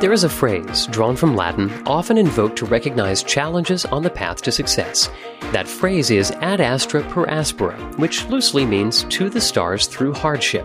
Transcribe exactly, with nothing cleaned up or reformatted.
There is a phrase, drawn from Latin, often invoked to recognize challenges on the path to success. That phrase is ad astra per aspera, which loosely means to the stars through hardship.